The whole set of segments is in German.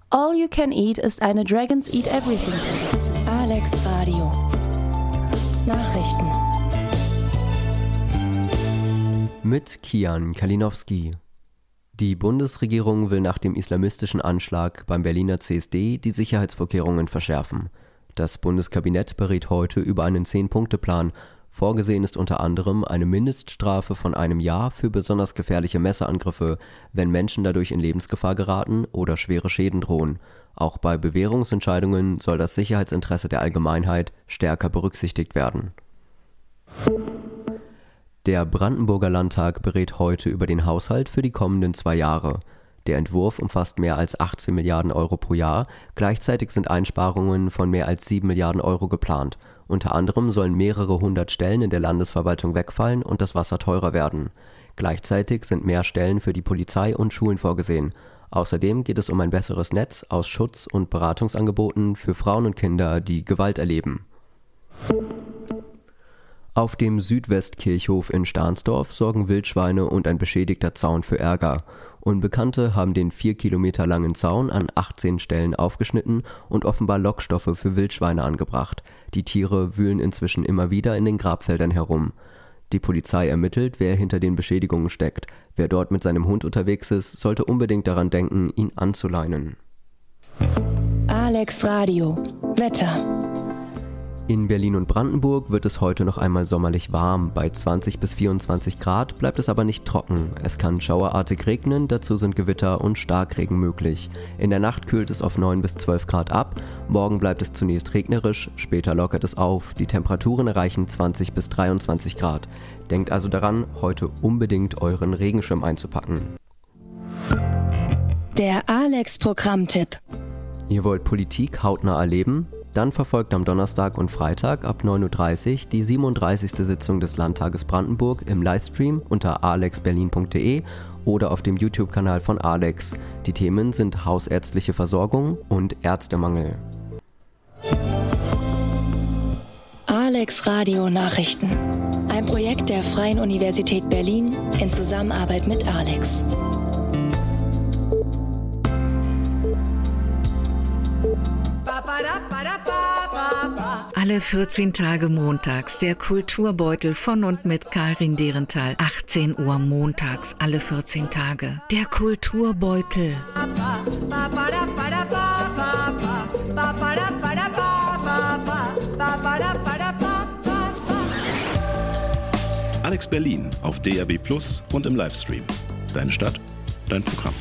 All You Can Eat ist eine Dragons Eat Everything Produktion. Alex Radio. Nachrichten. Mit Kian Kalinowski. Die Bundesregierung will nach dem islamistischen Anschlag beim Berliner CSD die Sicherheitsvorkehrungen verschärfen. Das Bundeskabinett berät heute über einen 10-Punkte-Plan. Vorgesehen ist unter anderem eine Mindeststrafe von 1 Jahr für besonders gefährliche Messerangriffe, wenn Menschen dadurch in Lebensgefahr geraten oder schwere Schäden drohen. Auch bei Bewährungsentscheidungen soll das Sicherheitsinteresse der Allgemeinheit stärker berücksichtigt werden. Der Brandenburger Landtag berät heute über den Haushalt für die kommenden 2 Jahre. Der Entwurf umfasst mehr als 18 Milliarden Euro pro Jahr. Gleichzeitig sind Einsparungen von mehr als 7 Milliarden Euro geplant. Unter anderem sollen mehrere 100 Stellen in der Landesverwaltung wegfallen und das Wasser teurer werden. Gleichzeitig sind mehr Stellen für die Polizei und Schulen vorgesehen. Außerdem geht es um ein besseres Netz aus Schutz- und Beratungsangeboten für Frauen und Kinder, die Gewalt erleben. Auf dem Südwestkirchhof in Stahnsdorf sorgen Wildschweine und ein beschädigter Zaun für Ärger. Unbekannte haben den 4 Kilometer langen Zaun an 18 Stellen aufgeschnitten und offenbar Lockstoffe für Wildschweine angebracht. Die Tiere wühlen inzwischen immer wieder in den Grabfeldern herum. Die Polizei ermittelt, wer hinter den Beschädigungen steckt. Wer dort mit seinem Hund unterwegs ist, sollte unbedingt daran denken, ihn anzuleinen. Alex Radio. Wetter. In Berlin und Brandenburg wird es heute noch einmal sommerlich warm. Bei 20 bis 24 Grad bleibt es aber nicht trocken. Es kann schauerartig regnen, dazu sind Gewitter und Starkregen möglich. In der Nacht kühlt es auf 9 bis 12 Grad ab. Morgen bleibt es zunächst regnerisch, später lockert es auf. Die Temperaturen erreichen 20 bis 23 Grad. Denkt also daran, heute unbedingt euren Regenschirm einzupacken. Der Alex-Programmtipp. Ihr wollt Politik hautnah erleben? Dann verfolgt am Donnerstag und Freitag ab 9.30 Uhr die 37. Sitzung des Landtages Brandenburg im Livestream unter alexberlin.de oder auf dem YouTube-Kanal von Alex. Die Themen sind hausärztliche Versorgung und Ärztemangel. Alex Radio Nachrichten. Ein Projekt der Freien Universität Berlin in Zusammenarbeit mit Alex. Alle 14 Tage montags der Kulturbeutel von und mit Karin Derenthal. 18 Uhr montags, alle 14 Tage. Der Kulturbeutel. Alex Berlin auf DAB+ und im Livestream. Deine Stadt, dein Programm.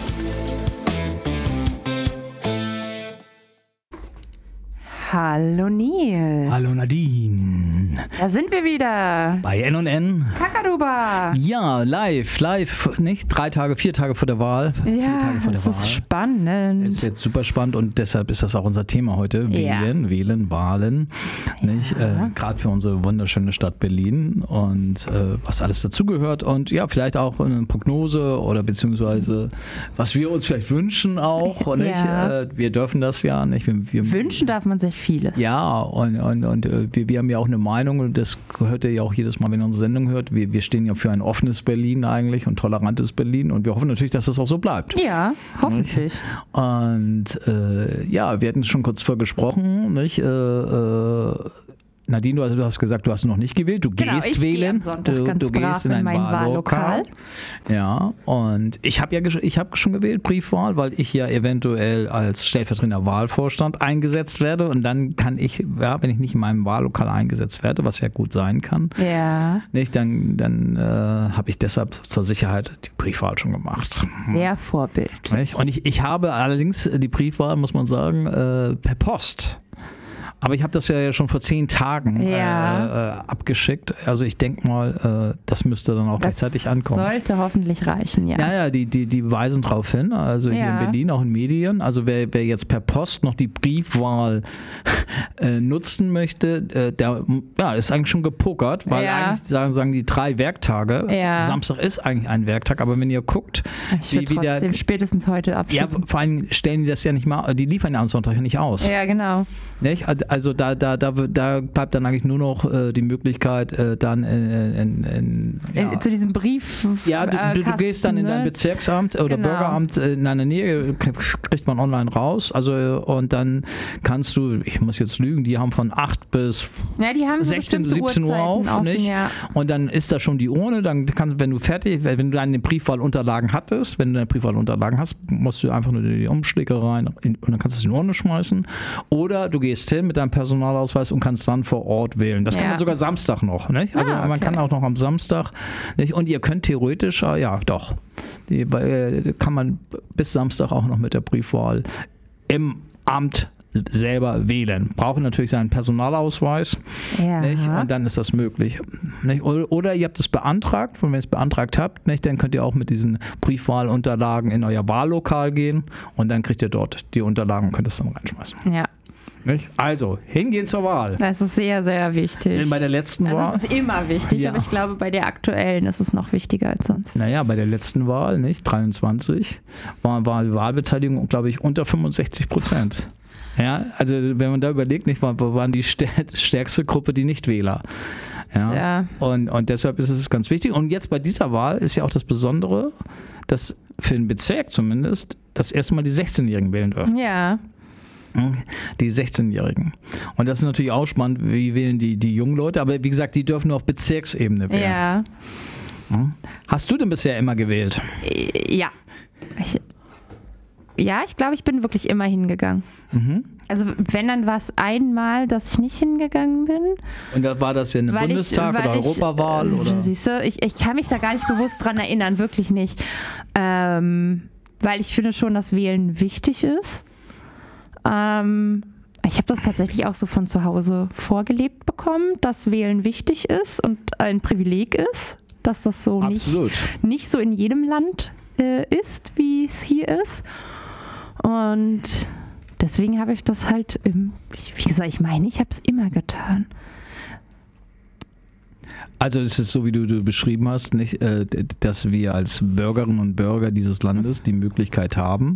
Hallo Nils. Hallo Nadine. Da sind wir wieder. Bei N&N. Kakaduba. Ja, live, nicht? 4 Tage vor der Wahl. Ja, 4 Tage vor der das Wahl. ist spannend. Es wird super spannend und deshalb ist das auch unser Thema heute. Wählen, Wahlen. Nicht? Gerade für unsere wunderschöne Stadt Berlin und was alles dazugehört und ja, vielleicht auch eine Prognose oder beziehungsweise was wir uns vielleicht wünschen auch. Nicht? Ja. Wir dürfen das ja nicht. Wir Wünschen darf man sich vieles. Ja, und wir haben ja auch eine Meinung und das hört ihr ja auch jedes Mal, wenn ihr unsere Sendung hört. Wir stehen ja für ein offenes Berlin eigentlich und tolerantes Berlin und wir hoffen natürlich, dass das auch so bleibt. Ja, hoffentlich. Und wir hatten schon kurz vorgesprochen, nicht? Nadine, du hast gesagt, du hast noch nicht gewählt. Du gehst wählen. Am Sonntag ganz du brav gehst in ein mein Wahllokal. Ja, und ich habe schon gewählt, Briefwahl, weil ich ja eventuell als stellvertretender Wahlvorstand eingesetzt werde und dann kann ich, wenn ich nicht in meinem Wahllokal eingesetzt werde, was ja gut sein kann, nicht, dann habe ich deshalb zur Sicherheit die Briefwahl schon gemacht. Sehr vorbildlich. Und ich habe allerdings die Briefwahl, muss man sagen, per Post. Aber ich habe das ja schon vor 10 Tagen abgeschickt. Also ich denke mal, das müsste dann auch rechtzeitig ankommen. Sollte hoffentlich reichen, ja. Ja, die weisen darauf hin. Also hier in Berlin, auch in Medien. Also wer jetzt per Post noch die Briefwahl nutzen möchte, der ist eigentlich schon gepokert, weil eigentlich sagen die 3 Werktage. Ja. Samstag ist eigentlich ein Werktag, aber wenn ihr guckt, ich würde trotzdem spätestens heute abschicken. Ja, vor allem stellen die das ja nicht mal, die liefern ja am Sonntag ja nicht aus. Ja, genau. Nicht? Also da bleibt dann eigentlich nur noch die Möglichkeit, dann zu diesem Brief. Ja, du gehst dann in dein Bezirksamt oder Bürgeramt in deiner Nähe, kriegt man online raus. Also und dann kannst du, ich muss jetzt lügen, die haben von 8 bis die haben 16, 17 Uhr auf, nicht? Ja. Und dann ist da schon die Urne, dann kannst, wenn du deine Briefwahlunterlagen hattest, wenn du deine Briefwahlunterlagen hast, musst du einfach nur die Umschläge rein und dann kannst du es in die Urne schmeißen. Oder du gehst hin mit deinem Personalausweis und kannst dann vor Ort wählen. Das kann man sogar Samstag noch, nicht? Also man kann auch noch am Samstag, nicht? Und ihr könnt theoretisch, kann man bis Samstag auch noch mit der Briefwahl im Amt selber wählen. Brauchen natürlich seinen Personalausweis, nicht? Und dann ist das möglich. Nicht? Oder ihr habt es beantragt und wenn ihr es beantragt habt, nicht, dann könnt ihr auch mit diesen Briefwahlunterlagen in euer Wahllokal gehen und dann kriegt ihr dort die Unterlagen und könnt es dann reinschmeißen. Ja. Nicht? Also, hingehen zur Wahl. Das ist sehr, sehr wichtig. Denn bei der letzten Wahl... Das ist immer wichtig, aber ich glaube, bei der aktuellen ist es noch wichtiger als sonst. Naja, bei der letzten Wahl, nicht, 23, war die Wahlbeteiligung, glaube ich, unter 65%. Ja, also wenn man da überlegt, nicht, waren die stärkste Gruppe die Nichtwähler. Ja. Und deshalb ist es ganz wichtig. Und jetzt bei dieser Wahl ist ja auch das Besondere, dass für den Bezirk zumindest das erste Mal die 16-Jährigen wählen dürfen. Ja. Die 16-Jährigen. Und das ist natürlich auch spannend, wie wählen die jungen Leute, aber wie gesagt, die dürfen nur auf Bezirksebene wählen. Ja. Hast du denn bisher immer gewählt? Ja. Ich glaube, ich bin wirklich immer hingegangen. Mhm. Also wenn, dann war es einmal, dass ich nicht hingegangen bin. Und da war das ja eine Bundestag- oder Europawahl? Oder? Siehst du, ich kann mich da gar nicht bewusst dran erinnern, wirklich nicht. Weil ich finde schon, dass Wählen wichtig ist. Ich habe das tatsächlich auch so von zu Hause vorgelebt bekommen, dass Wählen wichtig ist und ein Privileg ist, dass das so nicht so in jedem Land ist, wie es hier ist. Und deswegen habe ich das halt, wie gesagt, ich habe es immer getan. Also es ist so, wie du beschrieben hast, nicht, dass wir als Bürgerinnen und Bürger dieses Landes die Möglichkeit haben,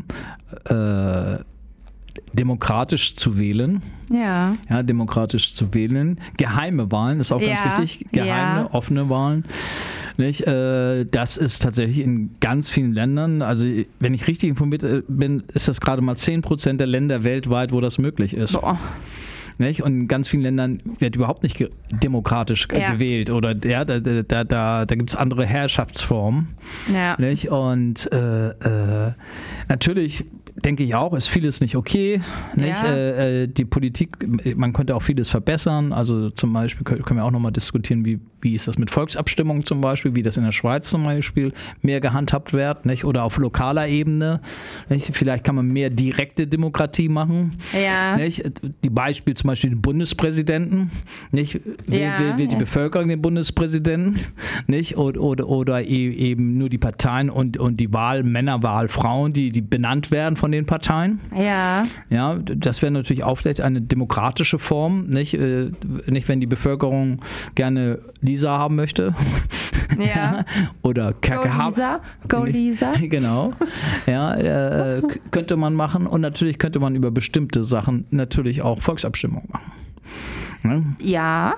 demokratisch zu wählen. Ja, demokratisch zu wählen. Geheime Wahlen ist auch ganz wichtig. Geheime, offene Wahlen. Nicht? Das ist tatsächlich in ganz vielen Ländern, also wenn ich richtig informiert bin, ist das gerade mal 10% der Länder weltweit, wo das möglich ist. Boah. Nicht? Und in ganz vielen Ländern wird überhaupt nicht demokratisch gewählt oder da gibt es andere Herrschaftsformen. Ja. Nicht? Und natürlich denke ich auch, ist vieles nicht okay. Nicht? Ja. Die Politik, man könnte auch vieles verbessern. Also zum Beispiel können wir auch nochmal diskutieren, wie ist das mit Volksabstimmungen zum Beispiel, wie das in der Schweiz zum Beispiel mehr gehandhabt wird, nicht? Oder auf lokaler Ebene. Nicht? Vielleicht kann man mehr direkte Demokratie machen. Ja. Nicht? Die Beispiele zum Beispiel den Bundespräsidenten. Nicht? Wählt die Bevölkerung den Bundespräsidenten? Nicht? Oder eben nur die Parteien und die Wahlmänner, Wahlfrauen, die benannt werden von den Parteien. Ja. Ja, das wäre natürlich auch vielleicht eine demokratische Form, nicht wenn die Bevölkerung gerne Lisa haben möchte. Ja. Oder Kacke haben. Go Lisa. Genau. Ja, könnte man machen und natürlich könnte man über bestimmte Sachen natürlich auch Volksabstimmungen machen. Ne? Ja.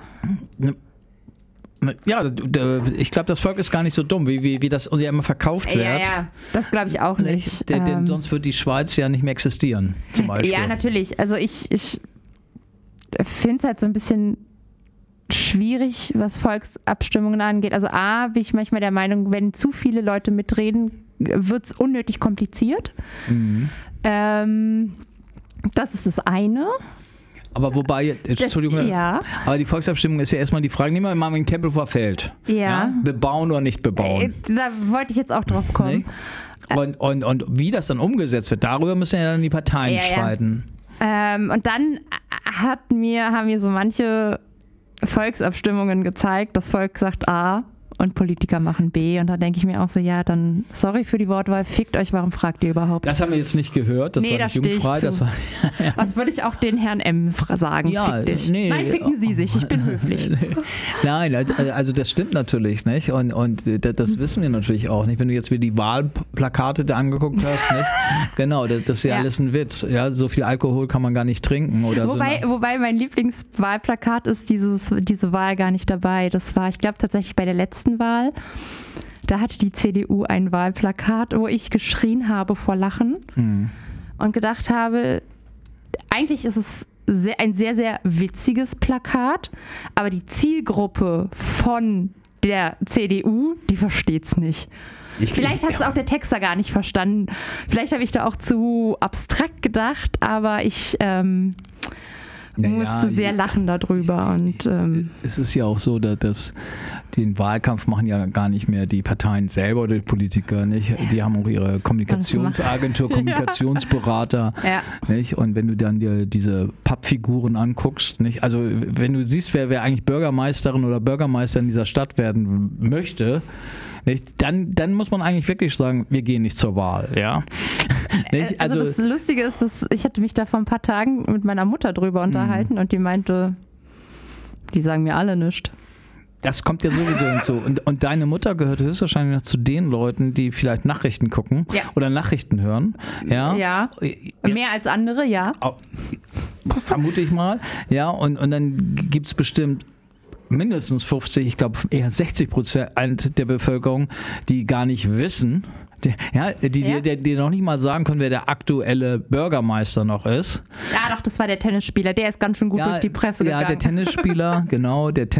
Ja, ich glaube, das Volk ist gar nicht so dumm, wie das ja immer verkauft wird. Ja, das glaube ich auch nicht. Denn sonst wird die Schweiz ja nicht mehr existieren, zum Beispiel. Ja, natürlich. Also ich finde es halt so ein bisschen schwierig, was Volksabstimmungen angeht. Also bin ich manchmal der Meinung, wenn zu viele Leute mitreden, wird es unnötig kompliziert. Mhm. Das ist das eine. Aber wobei, Entschuldigung, aber die Volksabstimmung ist ja erstmal die Frage, nehmen wir mal, wenn Tempel verfällt. Ja. Bebauen oder nicht bebauen? Da wollte ich jetzt auch drauf kommen. Nee? Und wie das dann umgesetzt wird, darüber müssen ja dann die Parteien streiten. Und dann haben mir so manche Volksabstimmungen gezeigt, das Volk sagt A und Politiker machen B. Und da denke ich mir auch so, ja, dann sorry für die Wortwahl, fickt euch, warum fragt ihr überhaupt? Das haben wir jetzt nicht gehört, das war nicht jugendfrei. Das war, Was würde ich auch den Herrn M. sagen? Ja, Fick dich. nee. Nein, ficken Sie sich, ich bin höflich. Nein, also das stimmt natürlich nicht und das wissen wir natürlich auch nicht. Wenn du jetzt wieder die Wahlplakate da angeguckt hast, nicht? Genau, das ist ja alles ein Witz. Ja, so viel Alkohol kann man gar nicht trinken. Oder wobei mein Lieblingswahlplakat ist diese Wahl gar nicht dabei. Das war, ich glaube, tatsächlich bei der letzten Wahl. Da hatte die CDU ein Wahlplakat, wo ich geschrien habe vor Lachen und gedacht habe, eigentlich ist es ein sehr, sehr witziges Plakat, aber die Zielgruppe von der CDU, die versteht es nicht. Vielleicht hat es auch der Texter gar nicht verstanden. Vielleicht habe ich da auch zu abstrakt gedacht, aber ich musste sehr lachen darüber. Und es ist ja auch so, dass den Wahlkampf machen ja gar nicht mehr die Parteien selber oder die Politiker, nicht? Die haben auch ihre Kommunikationsagentur, Kommunikationsberater, nicht? Und wenn du dann dir diese Pappfiguren anguckst, nicht? Also wenn du siehst, wer eigentlich Bürgermeisterin oder Bürgermeister in dieser Stadt werden möchte, nicht? Dann muss man eigentlich wirklich sagen, wir gehen nicht zur Wahl, ja. Nicht? Also das Lustige ist, dass ich hatte mich da vor ein paar Tagen mit meiner Mutter drüber unterhalten und die meinte, die sagen mir alle nichts. Das kommt ja sowieso hinzu. Und deine Mutter gehört höchstwahrscheinlich noch zu den Leuten, die vielleicht Nachrichten gucken oder Nachrichten hören. Ja, mehr als andere, ja. Vermute ich mal. Ja, und dann gibt es bestimmt mindestens 50, ich glaube eher 60% der Bevölkerung, die gar nicht wissen, die noch nicht mal sagen können, wer der aktuelle Bürgermeister noch ist. Ja, doch, das war der Tennisspieler, der ist ganz schön gut durch die Presse gegangen. Ja, der Tennisspieler, genau, der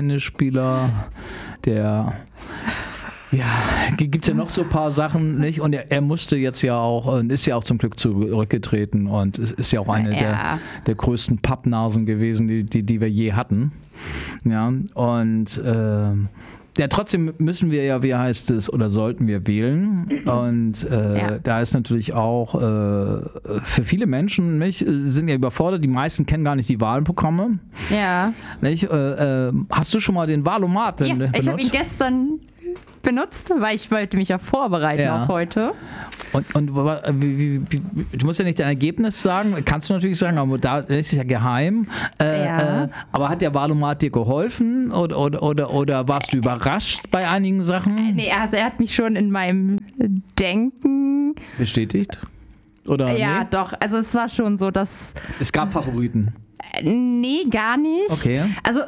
gibt es ja noch so ein paar Sachen, nicht? Und er musste jetzt ja auch, und ist ja auch zum Glück zurückgetreten und es ist ja auch eine der größten Pappnasen gewesen, die wir je hatten. Ja, und trotzdem müssen wir ja, wie heißt es, oder sollten wir wählen. Und da ist natürlich auch für viele Menschen, nicht, sind ja überfordert, die meisten kennen gar nicht die Wahlprogramme. Ja. Nicht? Hast du schon mal den Wahlomat benutzt? Ich habe ihn gestern benutzt, weil ich wollte mich ja vorbereiten auf heute. Und du musst ja nicht dein Ergebnis sagen, kannst du natürlich sagen, aber da ist es ja geheim. Aber hat der Wahlomat dir geholfen oder warst du überrascht bei einigen Sachen? Nee, also er hat mich schon in meinem Denken bestätigt? Oder ja, doch. Also es war schon so, dass... Es gab Favoriten. Nee, gar nicht. Okay. Also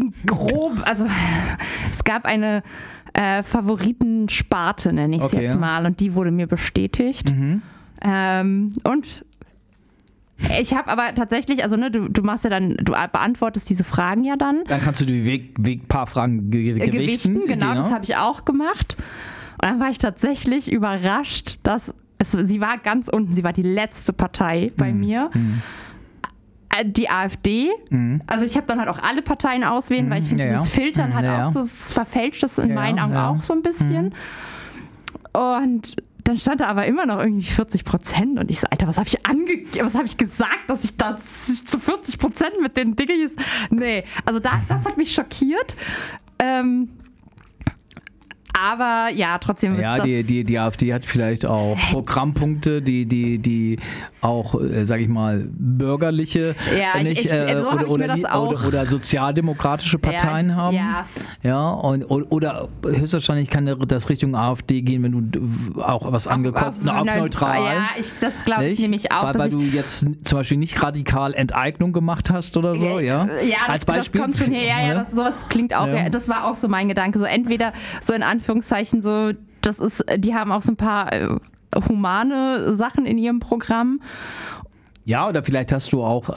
es gab eine Favoritensparte, nenne ich es jetzt mal, und die wurde mir bestätigt. Und ich habe aber tatsächlich, also du machst ja dann, du beantwortest diese Fragen ja dann. Dann kannst du die paar Fragen gewichten. Genau, das habe ich auch gemacht. Und dann war ich tatsächlich überrascht, dass sie war ganz unten, sie war die letzte Partei bei mir. Die AfD, also ich habe dann halt auch alle Parteien auswählen, weil ich finde, dieses Filtern hat auch so, es verfälscht es in meinen Augen auch so ein bisschen. Und dann stand da aber immer noch irgendwie 40% und ich so, Alter, was habe ich gesagt, dass ich das zu 40% mit den Dingen ist? Nee, also das hat mich schockiert. Aber ja, trotzdem ist das... Die AfD hat vielleicht auch Programmpunkte, die auch, sag ich mal, bürgerliche oder sozialdemokratische Parteien haben. Ja, oder höchstwahrscheinlich kann das Richtung AfD gehen, wenn du auch was angekommen auf neutral. Ja, das glaube ich nämlich auch. Weil du jetzt zum Beispiel nicht radikal Enteignung gemacht hast oder so, ja? Ja, als Beispiel. Das kommt schon her. Sowas klingt auch, das war auch so mein Gedanke. So entweder so in Anführungszeichen so, die haben auch so ein paar humane Sachen in ihrem Programm. Ja, oder vielleicht hast du auch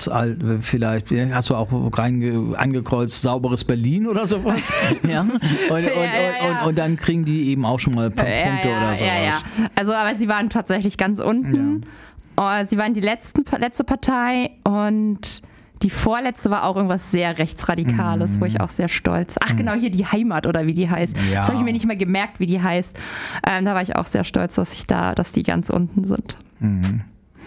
angekreuzt sauberes Berlin oder sowas. Und dann kriegen die eben auch schon mal 5 Punkte oder sowas. Ja. Also, aber sie waren tatsächlich ganz unten. Ja. Sie waren die letzte Partei und die vorletzte war auch irgendwas sehr Rechtsradikales, wo ich auch sehr stolz. Ach genau, hier die Heimat oder wie die heißt. Ja. Das habe ich mir nicht mehr gemerkt, wie die heißt. Da war ich auch sehr stolz, dass die ganz unten sind.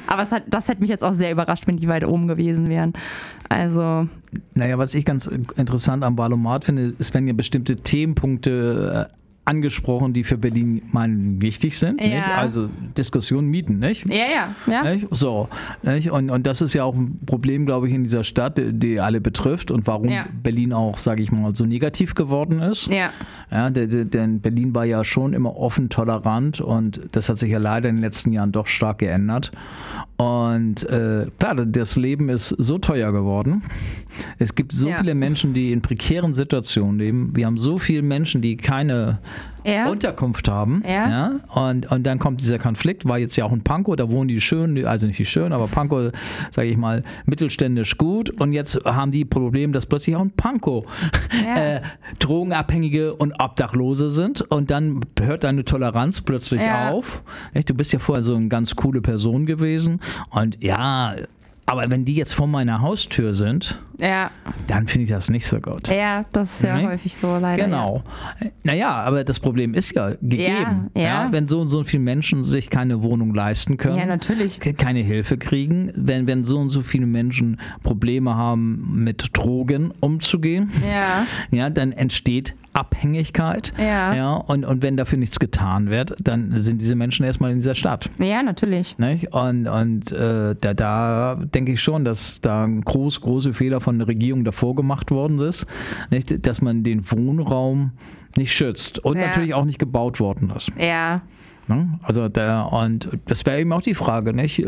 Aber das hätte mich jetzt auch sehr überrascht, wenn die weit oben gewesen wären. Also. Naja, was ich ganz interessant am Wahlomat finde, ist, wenn ja bestimmte Themenpunkte angesprochen, die für Berlin wichtig sind. Ja. Nicht? Also Diskussion mieten, nicht? Ja. Nicht? So. Nicht? Und das ist ja auch ein Problem, glaube ich, in dieser Stadt, die alle betrifft und warum Berlin auch, sage ich mal, so negativ geworden ist. Ja, denn Berlin war ja schon immer offen, tolerant und das hat sich ja leider in den letzten Jahren doch stark geändert. Und klar, das Leben ist so teuer geworden. Es gibt so viele Menschen, die in prekären Situationen leben. Wir haben so viele Menschen, die keine Unterkunft haben. Ja. Und dann kommt dieser Konflikt, war jetzt ja auch in Pankow, da wohnen die schön, also nicht die schön, aber Pankow, sage ich mal, mittelständisch gut. Und jetzt haben die Problem, dass plötzlich auch in Pankow Drogenabhängige und Obdachlose sind. Und dann hört deine Toleranz plötzlich auf. Du bist ja vorher so eine ganz coole Person gewesen. Und aber wenn die jetzt vor meiner Haustür sind, dann finde ich das nicht so gut. Ja, das ist ja häufig so, leider. Genau. Ja. Naja, aber das Problem ist ja gegeben. Ja. Wenn so viele Menschen sich keine Wohnung leisten können, natürlich. Keine Hilfe kriegen, wenn so und so viele Menschen Probleme haben, mit Drogen umzugehen, dann entsteht Abhängigkeit. Ja, und wenn dafür nichts getan wird, dann sind diese Menschen erstmal in dieser Stadt. Ja, natürlich. Nicht? Und da denke ich schon, dass da ein große Fehler von der Regierung davor gemacht worden ist, nicht? Dass man den Wohnraum nicht schützt und natürlich auch nicht gebaut worden ist. Ja. Also und das wäre eben auch die Frage, nicht?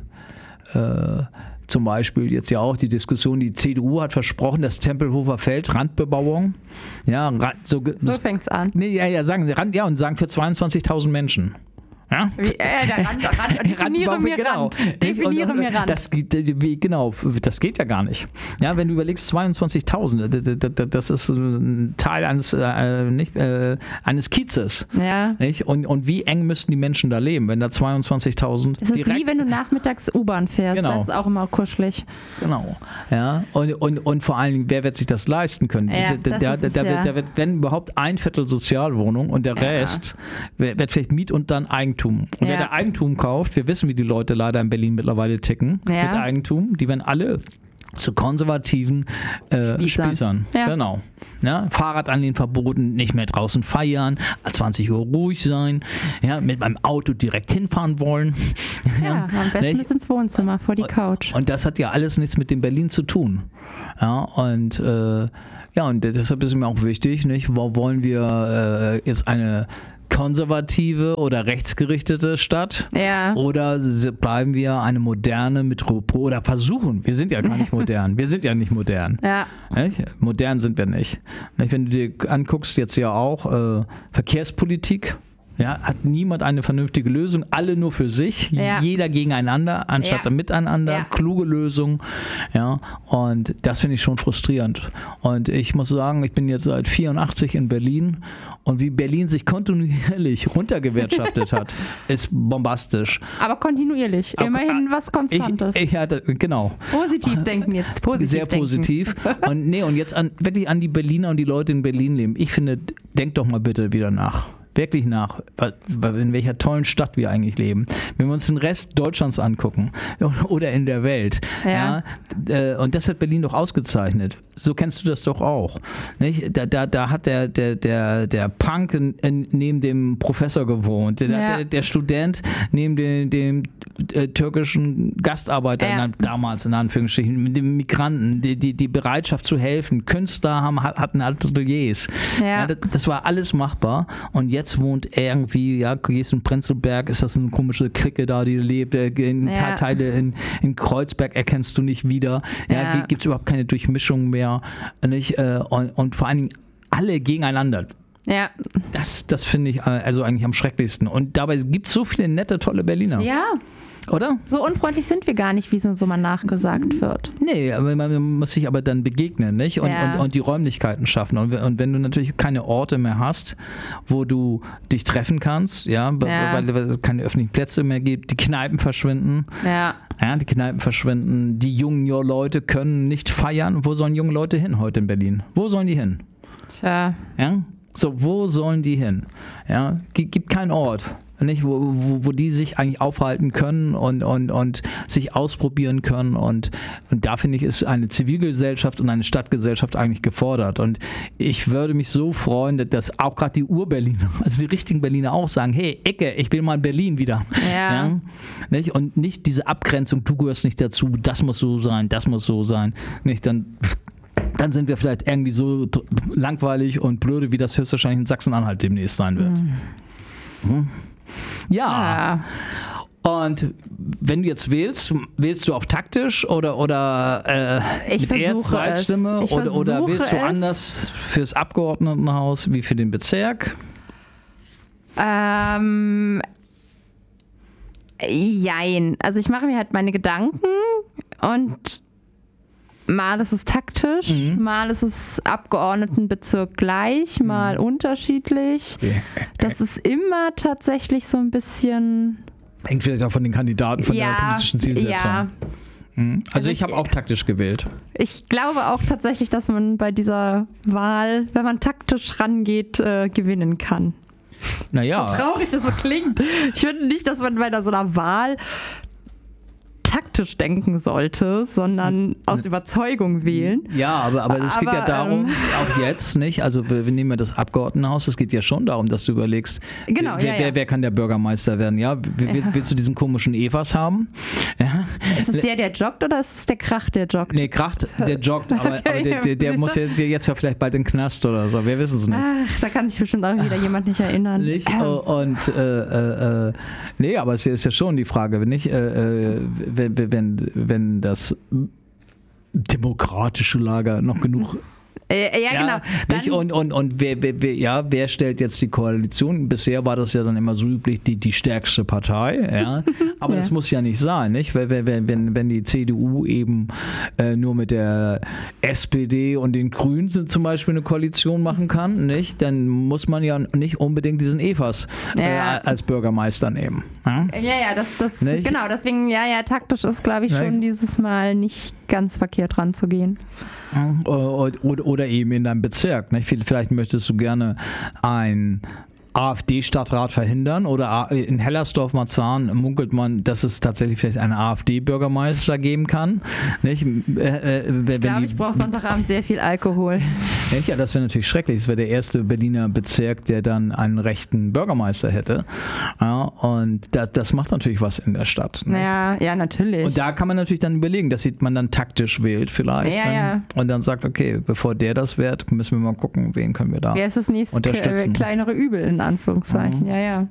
Zum Beispiel jetzt ja auch die Diskussion, die CDU hat versprochen, das Tempelhofer Feld, Randbebauung. Ja, so fängt's an. Nee, sagen sie und sagen für 22.000 Menschen. Ja? Definiere mir Rand. Definiere mir Rand. Das geht ja gar nicht. Ja, wenn du überlegst, 22.000, das ist ein Teil eines Kiezes. Ja. Nicht? Und wie eng müssten die Menschen da leben, wenn da 22.000 Das ist wie wenn du nachmittags U-Bahn fährst. Genau. Das ist auch immer kuschelig. Genau. Ja. Und vor allen Dingen, wer wird sich das leisten können? Da wird, wenn überhaupt, ein Viertel Sozialwohnung und der Rest wird vielleicht Miet und dann Eigentum. Und wer Eigentum kauft, wir wissen, wie die Leute leider in Berlin mittlerweile ticken mit Eigentum, die werden alle zu konservativen Spießern. Ja. Genau. Ja, Fahrradanlehnen verboten, nicht mehr draußen feiern, 20 Uhr ruhig sein, mit meinem Auto direkt hinfahren wollen. Ja, am besten bis ins Wohnzimmer, vor die Couch. Und das hat ja alles nichts mit dem Berlin zu tun. Ja, und deshalb ist mir auch wichtig, nicht? Wo wollen wir jetzt eine konservative oder rechtsgerichtete Stadt? Ja. Oder bleiben wir eine moderne Metropole oder versuchen? Wir sind ja gar nicht modern. Wir sind ja nicht modern. Ja. Nicht? Modern sind wir nicht. Wenn du dir anguckst, jetzt ja auch Verkehrspolitik. Ja, hat niemand eine vernünftige Lösung, alle nur für sich, jeder gegeneinander, anstatt miteinander, kluge Lösung. Ja, und das finde ich schon frustrierend. Und ich muss sagen, ich bin jetzt seit 84 in Berlin und wie Berlin sich kontinuierlich runtergewirtschaftet hat, ist bombastisch. Aber kontinuierlich, immerhin was Konstantes. Genau. Positiv denken jetzt, positiv Sehr positiv. Und jetzt wirklich an die Berliner und die Leute in Berlin leben. Ich finde, denkt doch mal bitte wieder nach. Wirklich nach, in welcher tollen Stadt wir eigentlich leben. Wenn wir uns den Rest Deutschlands angucken oder in der Welt. Und das hat Berlin doch ausgezeichnet. So kennst du das doch auch. Nicht? Da hat der Punk neben dem Professor gewohnt, der Student neben dem türkischen Gastarbeiter damals in Anführungsstrichen, mit dem Migranten, die Bereitschaft zu helfen. Künstler hatten Ateliers. Das war alles machbar und jetzt wohnt irgendwie, gehst in Prenzlberg, ist das eine komische Clique da, die lebt, Teile in Kreuzberg erkennst du nicht wieder, gibt es überhaupt keine Durchmischung mehr, nicht? Und vor allen Dingen alle gegeneinander. Ja. Das finde ich also eigentlich am schrecklichsten. Und dabei gibt es so viele nette, tolle Berliner. Ja. Oder? So unfreundlich sind wir gar nicht, wie es uns so mal nachgesagt wird. Nee, aber man muss sich aber dann begegnen, nicht? Und die Räumlichkeiten schaffen. Und wenn du natürlich keine Orte mehr hast, wo du dich treffen kannst, weil es keine öffentlichen Plätze mehr gibt, die Kneipen verschwinden. Ja, die Kneipen verschwinden. Die jungen Leute können nicht feiern. Wo sollen junge Leute hin heute in Berlin? Wo sollen die hin? Tja. Ja? So, wo sollen die hin? Ja, gibt keinen Ort. nicht, wo die sich eigentlich aufhalten können und sich ausprobieren können und da finde ich, ist eine Zivilgesellschaft und eine Stadtgesellschaft eigentlich gefordert und ich würde mich so freuen, dass auch gerade die Ur-Berliner, also die richtigen Berliner auch sagen, hey Ecke, ich will mal in Berlin wieder. Ja. Nicht? Und nicht diese Abgrenzung, du gehörst nicht dazu, das muss so sein, nicht, dann sind wir vielleicht irgendwie so langweilig und blöde, wie das höchstwahrscheinlich in Sachsen-Anhalt demnächst sein wird. Ja. Und wenn du jetzt wählst du auf taktisch oder mit Erst-Zweitstimme oder wählst du anders fürs Abgeordnetenhaus wie für den Bezirk? Jein. Also ich mache mir halt meine Gedanken und mal ist es taktisch, mal ist es Abgeordnetenbezirk gleich, mal unterschiedlich. Das ist immer tatsächlich so ein bisschen... Hängt vielleicht auch von den Kandidaten, von der politischen Zielsetzung. Ja. Also ich habe auch taktisch gewählt. Ich glaube auch tatsächlich, dass man bei dieser Wahl, wenn man taktisch rangeht, gewinnen kann. Naja. So traurig es so klingt. Ich finde nicht, dass man bei so einer Wahl taktisch denken sollte, sondern aus Überzeugung wählen. Ja, aber es geht ja darum, auch jetzt, nicht? Also wir nehmen ja das Abgeordnetenhaus, es geht ja schon darum, dass du überlegst, wer kann der Bürgermeister werden, ja? Willst du diesen komischen Evas haben? Ja. Ist es der joggt oder ist es der Krach, der joggt? Nee, Krach, der joggt, aber der muss jetzt ja vielleicht bald in den Knast oder so, wir wissen es nicht. Ach, da kann sich bestimmt auch wieder jemand nicht erinnern. Nicht? Und nee, aber es ist ja schon die Frage, nicht? Wenn das demokratische Lager noch genug genau. Und wer stellt jetzt die Koalition? Bisher war das ja dann immer so üblich, die stärkste Partei. Ja? Aber das muss ja nicht sein. Nicht? Wenn die CDU eben nur mit der SPD und den Grünen zum Beispiel eine Koalition machen kann, nicht? Dann muss man ja nicht unbedingt diesen Evas als Bürgermeister nehmen. Ja, das genau. Deswegen, taktisch ist, glaube ich, schon dieses Mal nicht ganz verkehrt ranzugehen. Oder eben in deinem Bezirk. Nicht? Vielleicht möchtest du gerne ein AfD-Stadtrat verhindern oder in Hellersdorf-Marzahn munkelt man, dass es tatsächlich vielleicht einen AfD-Bürgermeister geben kann. Nicht? Ich glaube, ich brauche Sonntagabend sehr viel Alkohol. Ja, das wäre natürlich schrecklich. Das wäre der erste Berliner Bezirk, der dann einen rechten Bürgermeister hätte. Ja, und das macht natürlich was in der Stadt. Ne? Ja, natürlich. Und da kann man natürlich dann überlegen, dass man dann taktisch wählt vielleicht. Ja. Und dann sagt, okay, bevor der das wird, müssen wir mal gucken, wen können wir da unterstützen. Wer ist das nächste kleinere Übel in Anführungszeichen, ja.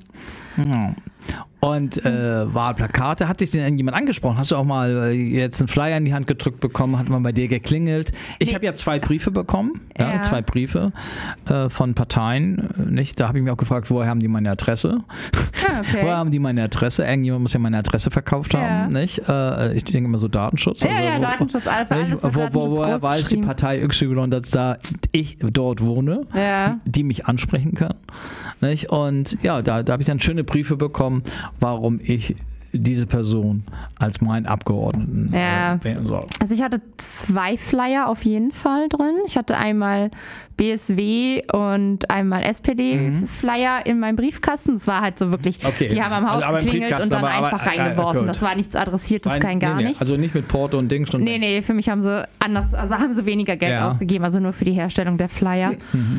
Und Wahlplakate, hat dich denn irgendjemand angesprochen? Hast du auch mal jetzt einen Flyer in die Hand gedrückt bekommen? Hat man bei dir geklingelt? Ich habe ja 2 Briefe bekommen, 2 Briefe von Parteien. Nicht? Da habe ich mich auch gefragt, woher haben die meine Adresse? Okay. Woher haben die meine Adresse? Irgendjemand muss ja meine Adresse verkauft haben. Nicht? Ich denke immer so Datenschutz. Datenschutz, alles woher weiß die Partei XY, dass ich dort wohne, die mich ansprechen können? Nicht? Und ja, da habe ich dann schöne Briefe bekommen, warum ich diese Person als meinen Abgeordneten wählen soll. Also ich hatte 2 Flyer auf jeden Fall drin. Ich hatte einmal BSW und einmal SPD-Flyer in meinem Briefkasten. Das war halt so wirklich, die haben am Haus geklingelt und dann einfach reingeworfen. Das war nichts Adressiertes, gar nichts. Also nicht mit Porto und Dings. Nee, für mich haben sie haben sie weniger Geld ausgegeben, also nur für die Herstellung der Flyer.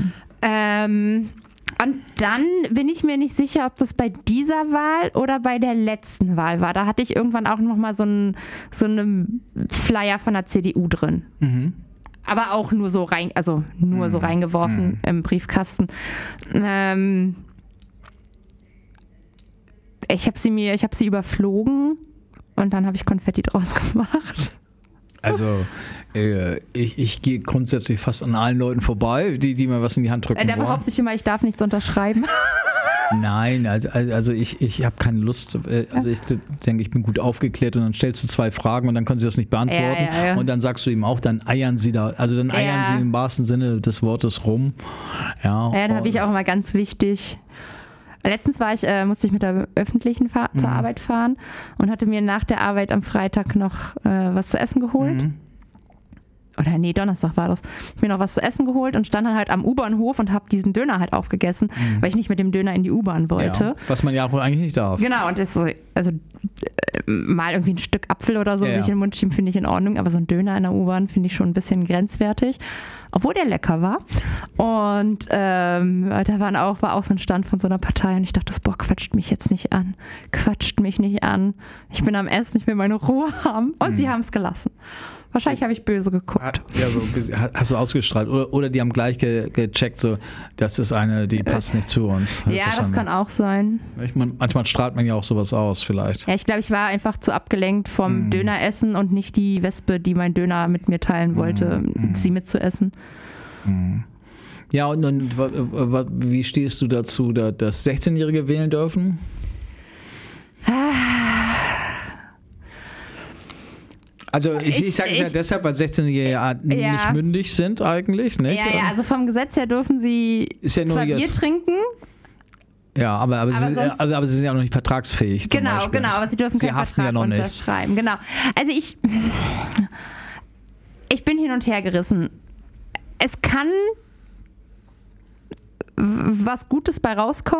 Und dann bin ich mir nicht sicher, ob das bei dieser Wahl oder bei der letzten Wahl war. Da hatte ich irgendwann auch nochmal so einen Flyer von der CDU drin. Aber auch nur so so reingeworfen im Briefkasten. Ich habe sie überflogen und dann habe ich Konfetti draus gemacht. Also ich gehe grundsätzlich fast an allen Leuten vorbei, die mir was in die Hand drücken wollen. Der behauptet ich immer, ich darf nichts unterschreiben. Nein, also ich habe keine Lust. Also ich denke, ich bin gut aufgeklärt und dann stellst du 2 Fragen und dann können sie das nicht beantworten. Und dann sagst du ihm auch, dann eiern sie eiern sie im wahrsten Sinne des Wortes rum. Ja, da habe ich auch immer ganz wichtig. Letztens musste ich mit der öffentlichen zur Arbeit fahren und hatte mir nach der Arbeit am Freitag noch was zu essen geholt. Donnerstag war das. Ich habe mir noch was zu essen geholt und stand dann halt am U-Bahnhof und habe diesen Döner halt aufgegessen, weil ich nicht mit dem Döner in die U-Bahn wollte. Ja, was man ja wohl eigentlich nicht darf. Genau, und mal irgendwie ein Stück Apfel oder so sich in den Mund schieben, finde ich in Ordnung, aber so ein Döner in der U-Bahn finde ich schon ein bisschen grenzwertig, obwohl der lecker war. Und da war auch so ein Stand von so einer Partei und ich dachte, quatscht mich nicht an. Ich bin am Essen, ich will meine Ruhe haben. Und sie haben es gelassen. Wahrscheinlich habe ich böse geguckt. Hast du ausgestrahlt? Oder die haben gleich gecheckt, so, das ist eine, die passt nicht zu uns. Ja, das kann auch sein. Manchmal strahlt man ja auch sowas aus, vielleicht. Ja, ich glaube, ich war einfach zu abgelenkt vom Döneressen und nicht die Wespe, die mein Döner mit mir teilen wollte, sie mitzuessen. Ja, und wie stehst du dazu, dass 16-Jährige wählen dürfen? Also ich sage es ja deshalb, weil 16-Jährige nicht mündig sind eigentlich. Nicht? Ja, also vom Gesetz her dürfen sie zwar Bier trinken. Ja, aber sie sind ja noch nicht vertragsfähig. Genau, aber sie dürfen keinen Vertrag unterschreiben. Genau. Also ich bin hin und her gerissen. Es kann was Gutes bei rauskommen.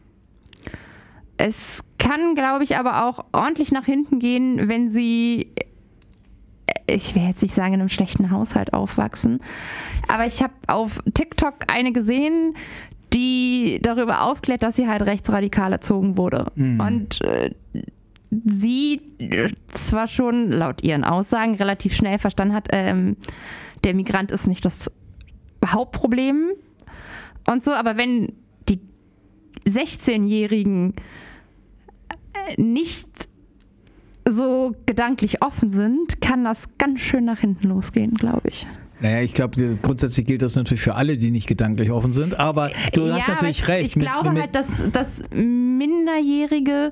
Es kann, glaube ich, aber auch ordentlich nach hinten gehen, wenn sie, ich will jetzt nicht sagen, in einem schlechten Haushalt aufwachsen, aber ich habe auf TikTok eine gesehen, die darüber aufklärt, dass sie halt rechtsradikal erzogen wurde. Und sie zwar schon laut ihren Aussagen relativ schnell verstanden hat, der Migrant ist nicht das Hauptproblem und so, aber wenn die 16-Jährigen nicht so gedanklich offen sind, kann das ganz schön nach hinten losgehen, glaube ich. Naja, ich glaube, grundsätzlich gilt das natürlich für alle, die nicht gedanklich offen sind, aber du hast natürlich recht. Ich glaube halt, dass Minderjährige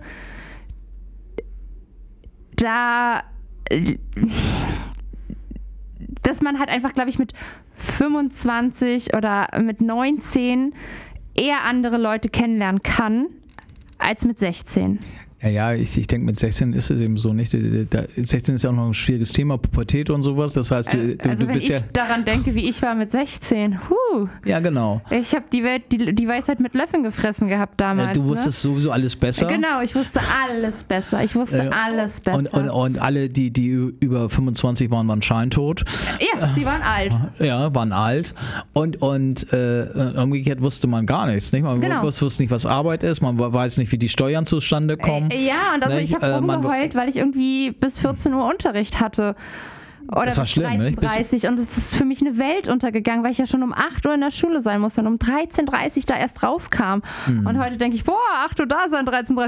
dass man halt einfach, glaube ich, mit 25 oder mit 19 eher andere Leute kennenlernen kann, als mit 16. Ja, ich denke, mit 16 ist es eben so nicht. 16 ist ja auch noch ein schwieriges Thema, Pubertät und sowas. Das heißt, du bist ja... Wenn ich daran denke, wie ich war mit 16, Ja, genau. Ich habe die Weisheit mit Löffeln gefressen gehabt damals. Du wusstest sowieso alles besser. Genau, ich wusste alles besser. Und alle, die über 25 waren scheintot. Ja, sie waren alt. Ja, waren alt. Und umgekehrt wusste man gar nichts. Nicht? Man wusste nicht, was Arbeit ist. Man weiß nicht, wie die Steuern zustande kommen. Ja, und also ich habe rumgeheult, weil ich irgendwie bis 14 Uhr Unterricht hatte. Oder das war bis schlimm, 13:30 und es ist für mich eine Welt untergegangen, weil ich ja schon um 8 Uhr in der Schule sein musste und um 13:30 da erst rauskam. Und heute denke ich, 8 Uhr da sein, 13:30